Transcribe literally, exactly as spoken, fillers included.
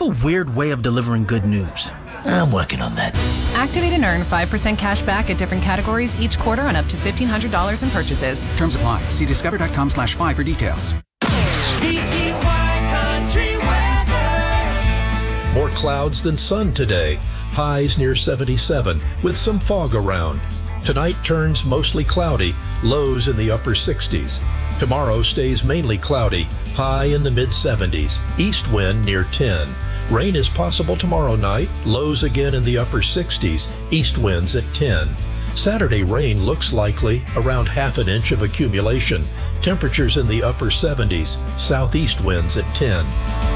a weird way of delivering good news. I'm working on that. Activate and earn five percent cash back at different categories each quarter on up to fifteen hundred dollars in purchases. Terms apply. See discover.com slash five for details. More clouds than sun today. Highs near seventy-seven with some fog around. Tonight turns mostly cloudy. Lows in the upper sixties. Tomorrow stays mainly cloudy. High in the mid seventies. East wind near ten. Rain is possible tomorrow night. Lows again in the upper sixties. East winds at ten. Saturday rain looks likely, around half an inch of accumulation. Temperatures in the upper seventies. Southeast winds at ten.